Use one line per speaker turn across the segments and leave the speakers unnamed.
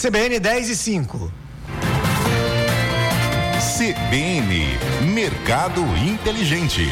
CBN 10:05.
CBN Mercado Inteligente.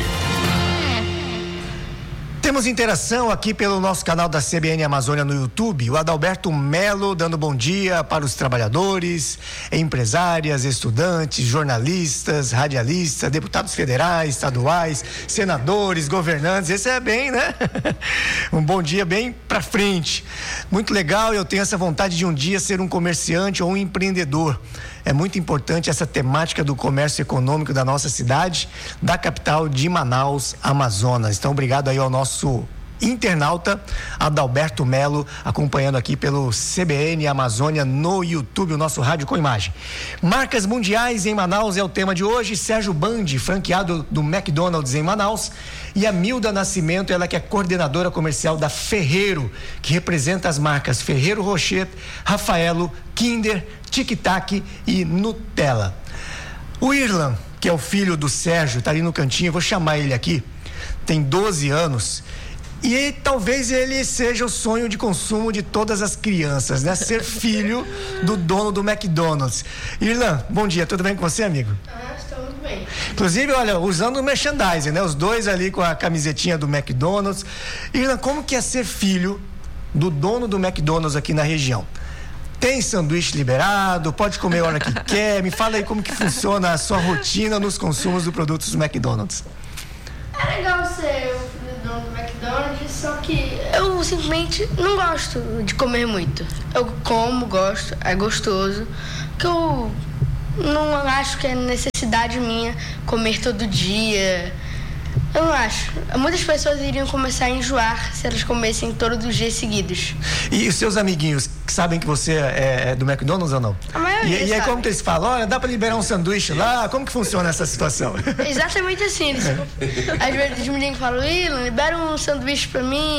Temos interação aqui pelo nosso canal da CBN Amazônia no YouTube. O Adalberto Melo dando bom dia para os trabalhadores, empresárias, estudantes, jornalistas, radialistas, deputados federais, estaduais, senadores, governantes. Esse é bem, né? Um bom dia bem para frente. Muito legal, eu tenho essa vontade de um dia ser um comerciante ou um empreendedor. É muito importante essa temática do comércio econômico da nossa cidade, da capital de Manaus, Amazonas. Então, obrigado aí ao nosso internauta Adalberto Melo, acompanhando aqui pelo CBN Amazônia no YouTube, o nosso rádio com imagem. Marcas mundiais em Manaus é o tema de hoje. Sérgio Bandi, franqueado do McDonald's em Manaus, e a Milda Nascimento, ela que é coordenadora comercial da Ferreiro, que representa as marcas Ferreiro Rocher, Rafaelo, Kinder, Tic Tac e Nutella. O Irlan, que é o filho do Sérgio, está ali no cantinho, eu vou chamar ele aqui, tem 12 anos, e talvez ele seja o sonho de consumo de todas as crianças, né? Ser filho do dono do McDonald's. Irlan, bom dia, tudo bem com você, amigo?
Estou muito bem.
Inclusive, olha, usando o merchandising, né? Os dois ali com a camisetinha do McDonald's. Irlan, como que é ser filho do dono do McDonald's aqui na região? Tem sanduíche liberado, pode comer a hora que quer. Me fala aí como que funciona a sua rotina nos consumos dos produtos do McDonald's.
É legal ser o filho do dono do McDonald's, só que eu simplesmente não gosto de comer muito. Eu como, gosto, é gostoso, que eu não acho que é necessidade minha comer todo dia. Eu não acho. Muitas pessoas iriam começar a enjoar se elas comessem todos os dias seguidos.
E os seus amiguinhos que sabem que você é do McDonald's ou não?
A maioria
E aí
sabe.
como que eles falam? Olha, dá pra liberar um sanduíche lá? Como que funciona essa situação?
Exatamente assim. Às vezes os meninos falam, Ilan, libera um sanduíche pra mim.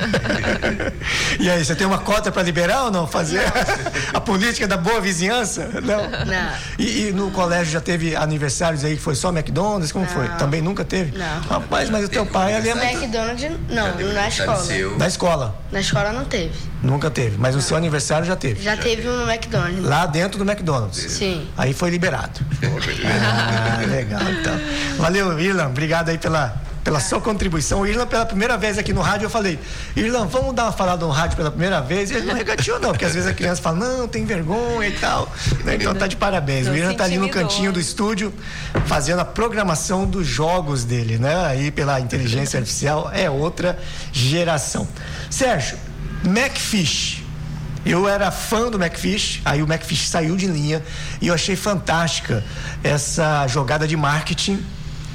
E aí, você tem uma cota pra liberar ou não? Fazer a política da boa vizinhança? Não.
Não.
E no colégio já teve aniversários aí que foi só McDonald's? Como foi? Também nunca teve?
Não.
Rapaz, mas o teu pai ali é muito...
McDonald's, não, na escola.
Na escola?
Na escola não teve.
Nunca teve, mas o seu aniversário já teve?
Já teve um no McDonald's.
Lá dentro do McDonald's?
Sim.
Aí foi liberado. Legal, então. Valeu, Irlan, obrigado aí pela sua contribuição. O Irlan, pela primeira vez aqui no rádio, eu falei, Irlan, vamos dar uma falada no rádio pela primeira vez? Ele não regateou não, porque às vezes a criança fala, não, tem vergonha e tal. Então tá de parabéns. O Irlan tá ali no cantinho do estúdio, fazendo a programação dos jogos dele, né? Aí pela inteligência artificial é outra geração. Sérgio, McFish. Eu era fã do McFish, aí o McFish saiu de linha e eu achei fantástica essa jogada de marketing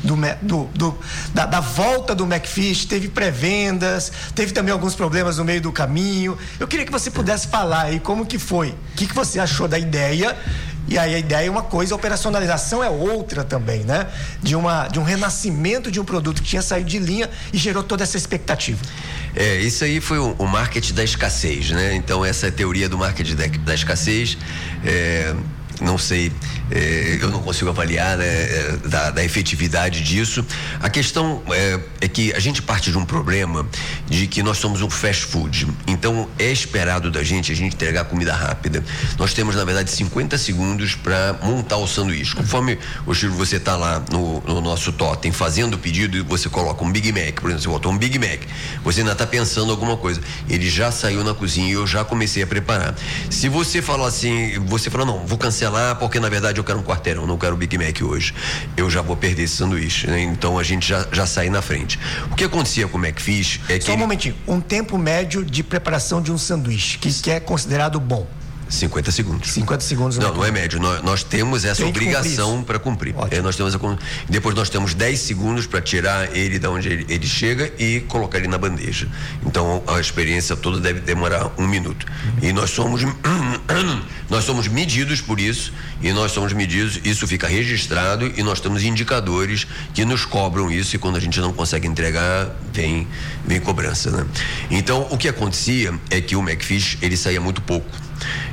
da volta do McFish. Teve pré-vendas, teve também alguns problemas no meio do caminho. Eu queria que você pudesse falar aí como que foi, o que você achou da ideia. E aí a ideia é uma coisa, a operacionalização é outra também, né? De um renascimento de um produto que tinha saído de linha e gerou toda essa expectativa.
Isso aí foi o marketing da escassez, né? Então essa é a teoria do marketing da escassez. Não sei, eu não consigo avaliar, né, da efetividade disso. A questão é que a gente parte de um problema de que nós somos um fast food, então é esperado da gente a gente entregar comida rápida. Nós temos, na verdade, 50 segundos para montar o sanduíche. Conforme o Chico, você está lá no nosso totem fazendo o pedido e você coloca um Big Mac, por exemplo, você botou um Big Mac, você ainda está pensando alguma coisa, ele já saiu na cozinha e eu já comecei a preparar. Se você falar assim, não, vou cancelar porque na verdade eu quero um quarteirão, não quero o Big Mac hoje, eu já vou perder esse sanduíche, né? Então a gente já sai na frente. O que acontecia com o McFish é que...
Só um momentinho, um tempo médio de preparação de um sanduíche, que é considerado bom?
50 segundos.
50 segundos.
Não é médio. Nós temos essa obrigação para cumprir. Depois nós temos 10 segundos para tirar ele da onde ele chega e colocar ele na bandeja. Então a experiência toda deve demorar 1 minuto. E nós somos medidos por isso, isso fica registrado e nós temos indicadores que nos cobram isso, e quando a gente não consegue entregar, vem cobrança, né? Então o que acontecia é que o McFish, ele saía muito pouco.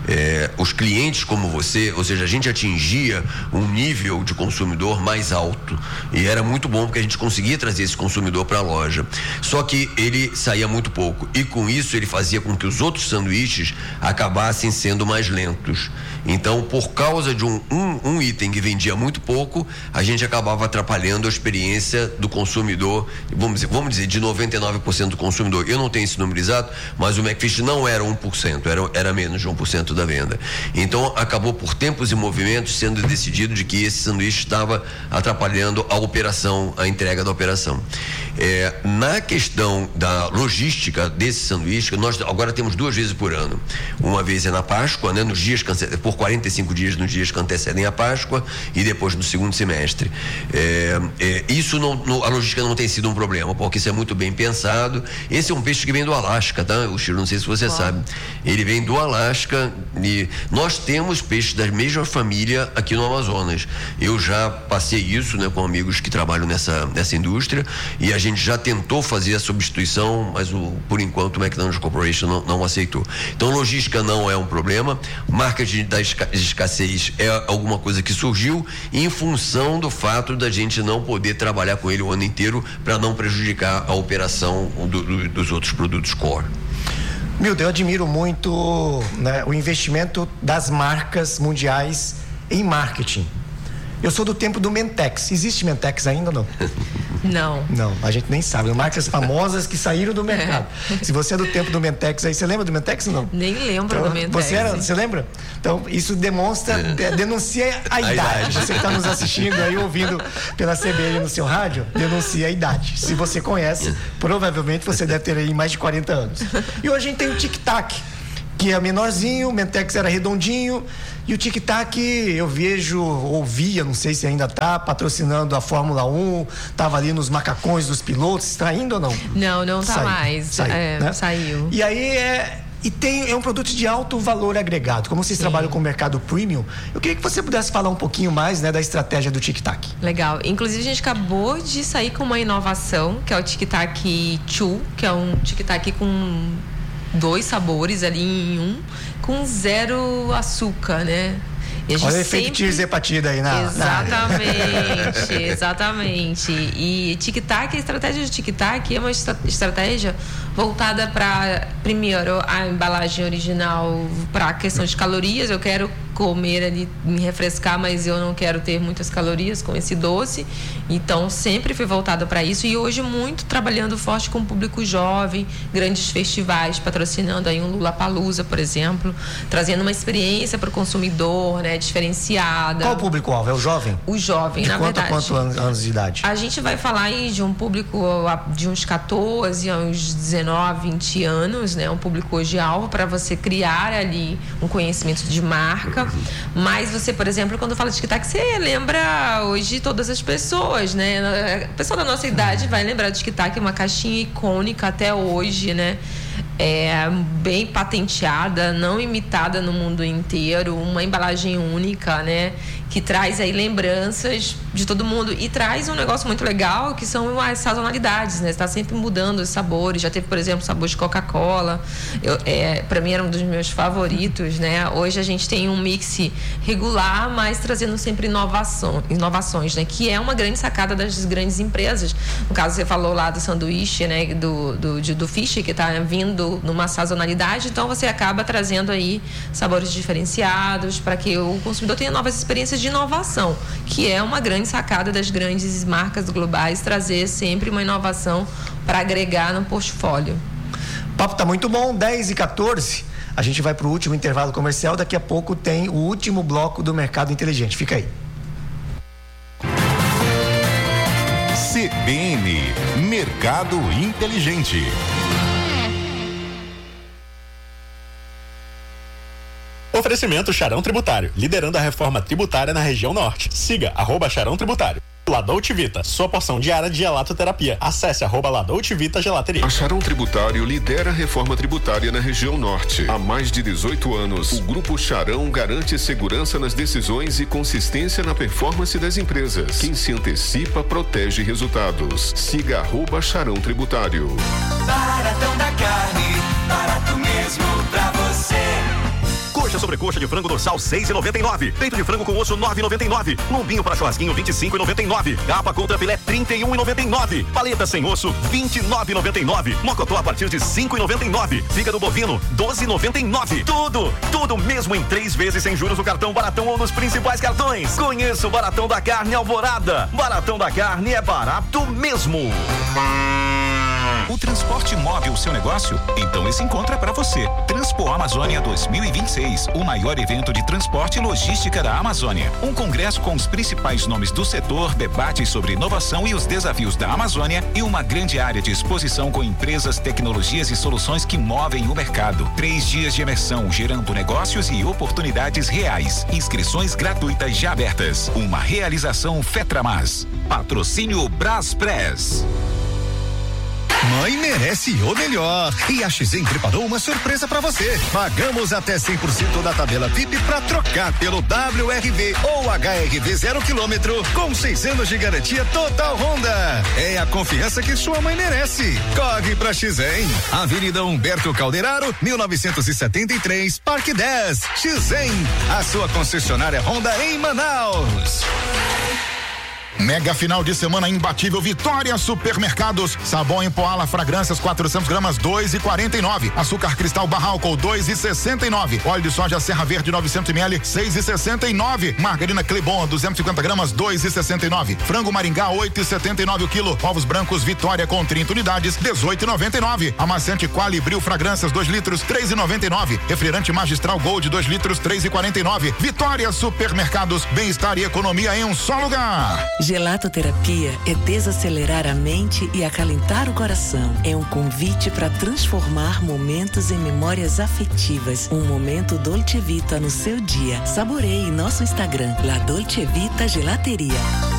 os clientes como você, ou seja, a gente atingia um nível de consumidor mais alto e era muito bom porque a gente conseguia trazer esse consumidor para a loja. Só que ele saía muito pouco e com isso ele fazia com que os outros sanduíches acabassem sendo mais lentos. Então, por causa de um item que vendia muito pouco, a gente acabava atrapalhando a experiência do consumidor, vamos dizer, de 99% do consumidor. Eu não tenho esse número exato, mas o McFish não era 1%, era menos de 1% da venda. Então, acabou por tempos e movimentos sendo decidido de que esse sanduíche estava atrapalhando a operação, a entrega da operação. Na questão da logística desse sanduíche, nós agora temos 2 vezes por ano. Uma vez é na Páscoa, né, nos dias por 45 dias nos dias que antecedem a Páscoa e depois no segundo semestre. Isso a logística não tem sido um problema, porque isso é muito bem pensado. Esse é um peixe que vem do Alasca, tá? O Chiro, não sei se você sabe. Ele vem do Alasca e nós temos peixes da mesma família aqui no Amazonas. Eu já passei isso, né, com amigos que trabalham nessa indústria e a gente já tentou fazer a substituição, mas por enquanto o McDonald's Corporation não aceitou. Então, logística não é um problema. Marketing da escassez é alguma coisa que surgiu em função do fato da gente não poder trabalhar com ele o ano inteiro para não prejudicar a operação dos outros produtos core.
Milton, eu admiro muito, né, o investimento das marcas mundiais em marketing. Eu sou do tempo do Mentex. Existe Mentex ainda ou não? Não, a gente nem sabe. Marcas famosas que saíram do mercado. Se você é do tempo do Mentex aí, você lembra do Mentex ou não?
Nem lembro do Mentex.
Você lembra? Então, isso demonstra, denuncia a idade. Você que está nos assistindo aí, ouvindo pela CBN no seu rádio, denuncia a idade. Se você conhece, provavelmente você deve ter aí mais de 40 anos. E hoje a gente tem o Tic-Tac, que é menorzinho, o Mentex era redondinho, e o Tic-Tac eu ouvia, não sei se ainda está, patrocinando a Fórmula 1, estava ali nos macacões dos pilotos, está indo ou não?
Não está mais, saiu.
E aí é um produto de alto valor agregado. Como vocês trabalham com o mercado premium, eu queria que você pudesse falar um pouquinho mais, né, da estratégia do Tic-Tac.
Legal. Inclusive, a gente acabou de sair com uma inovação, que é o Tic-Tac Chew, que é um Tic-Tac com 2 sabores ali em um, com 0 açúcar, né?
Olha o efeito hepatida aí
Exatamente. E Tic-Tac, a estratégia de Tic-Tac é uma estratégia voltada para, primeiro, a embalagem original, para a questão de calorias. Eu quero comer ali, me refrescar, mas eu não quero ter muitas calorias com esse doce. Então, sempre foi voltado para isso. E hoje, muito trabalhando forte com o público jovem, grandes festivais, patrocinando aí um Lollapalooza, por exemplo, trazendo uma experiência para o consumidor, né, diferenciada.
Qual o público-alvo? É o jovem?
O jovem, na verdade.
Quantos anos de idade?
A gente vai falar aí de um público de uns 14 a uns 19, 20 anos, né? Um público hoje alvo para você criar ali um conhecimento de marca. Mas você, por exemplo, quando fala de Tic-Tac, você lembra hoje todas as pessoas, né? A pessoa da nossa idade vai lembrar de Tic-Tac, uma caixinha icônica até hoje, né? Bem patenteada, não imitada no mundo inteiro, uma embalagem única, né? Que traz aí lembranças de todo mundo e traz um negócio muito legal que são as sazonalidades, né? Está sempre mudando os sabores. Já teve, por exemplo, sabor de Coca-Cola. Para mim era um dos meus favoritos, né? Hoje a gente tem um mix regular, mas trazendo sempre inovações, né? Que é uma grande sacada das grandes empresas. No caso, você falou lá do sanduíche, né? Do Fish, que está vindo numa sazonalidade. Então, você acaba trazendo aí sabores diferenciados para que o consumidor tenha novas experiências de inovação, que é uma grande sacada das grandes marcas globais, trazer sempre uma inovação para agregar no portfólio.
O papo tá muito bom, 10h14. A gente vai para o último intervalo comercial. Daqui a pouco tem o último bloco do Mercado Inteligente. Fica aí.
CBN Mercado Inteligente.
Oferecimento Charão Tributário, liderando a reforma tributária na região norte. Siga @Charão Tributário. La Dolce Vita, sua porção diária de gelatoterapia. Acesse @La Dolce Vita Gelateria.
A Charão Tributário lidera a reforma tributária na região norte. Há mais de 18 anos, o Grupo Charão garante segurança nas decisões e consistência na performance das empresas. Quem se antecipa, protege resultados. Siga @Charão Tributário.
Baratão da carne, barato mesmo pra você.
Coxa
Sobrecoxa de frango dorsal 6,99. Peito de frango com osso 9,99. Lombinho para churrasquinho 25,99. Capa contra filé 31,99. Paleta sem osso 29,99. Mocotó a partir de 5,99. Fígado bovino 12,99. Tudo mesmo em 3 vezes sem juros no cartão Baratão ou nos principais cartões. Conheça o Baratão da Carne Alvorada. Baratão da Carne é barato mesmo.
O transporte move o seu negócio? Então esse encontro é para você. Transpo Amazônia 2026, o maior evento de transporte e logística da Amazônia. Um congresso com os principais nomes do setor, debates sobre inovação e os desafios da Amazônia e uma grande área de exposição com empresas, tecnologias e soluções que movem o mercado. 3 dias de imersão, gerando negócios e oportunidades reais. Inscrições gratuitas já abertas. Uma realização Fetramas. Patrocínio Braspress.
Mãe merece o melhor e a XEM preparou uma surpresa para você. Pagamos até 100% da tabela VIP para trocar pelo WRV ou HRV 0 km com 6 anos de garantia total Honda. É a confiança que sua mãe merece. Corre pra XEM. Avenida Humberto Calderaro, 1973, Parque 10. XEM, a sua concessionária Honda em Manaus.
Mega final de semana imbatível Vitória Supermercados. Sabão em pó Ala Fragrâncias 400 gramas 2,49. Açúcar cristal Barralco 2,69. Óleo de soja Serra Verde 900 ml 6,69. Margarina Clebon 250 gramas 2,69. Frango Maringá 8,79 o quilo. Ovos brancos Vitória com 30 unidades 18,99. Amaciante Qualibril Fragrâncias 2 litros 3,99. Refrigerante Magistral Gold 2 litros 3,49. Vitória Supermercados, bem-estar e economia em um só lugar.
Gelatoterapia é desacelerar a mente e acalentar o coração. É um convite para transformar momentos em memórias afetivas. Um momento Dolce Vita no seu dia. Saboreie nosso Instagram, La Dolce Vita Gelateria.